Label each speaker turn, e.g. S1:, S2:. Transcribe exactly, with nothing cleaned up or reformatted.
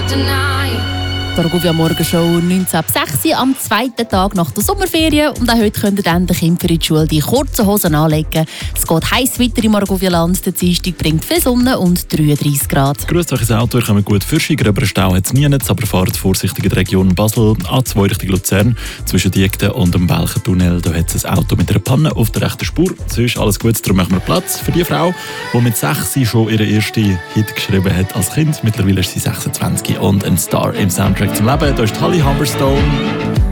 S1: Argovia Morgenshow neunzehn ab sechs Uhr am zweiten Tag nach der Sommerferien. Und auch heute könnt ihr dann den Kindern für die Schule die kurzen Hosen anlegen. Es geht heiß weiter im Argovia-Land. Der Dienstag bringt viel Sonne und dreiunddreissig Grad.
S2: Grüßt euch ins Auto, ihr kommt gut Fürschig, gröberen Stau hat es nie, aber fahrt vorsichtig in der Region Basel, A zwei Richtung Luzern, zwischen Diegden und dem Belchentunnel. Da hat es ein Auto mit einer Panne auf der rechten Spur. Sonst alles gut, darum machen wir Platz für die Frau, die mit sechs schon ihren ersten Hit geschrieben hat als Kind. Mittlerweile ist sie sechsundzwanzig und ein Star im Soundtrack zum Leben. Da ist Holly Humberstone.